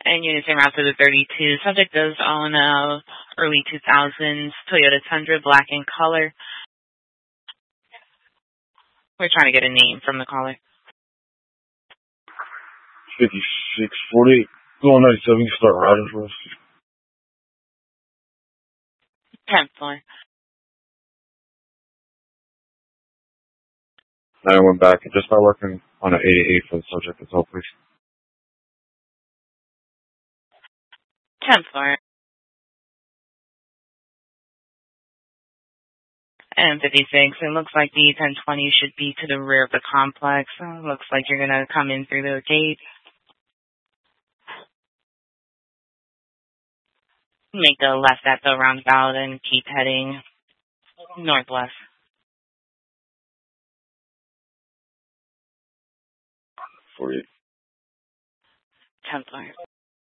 And units en route to the 32. Subject does own a early 2000s Toyota Tundra, black in color. We're trying to get a name from the caller. 5648. Go on 97, you can start riding for us. 10th floor. 911 back. Just start working on an 88 for the subject as well, please. 10th floor. And 56. It looks like the 1020 should be to the rear of the complex. Looks like you're going to come in through the gate. Make a left at the roundabout and keep heading northwest. 48. 10th floor.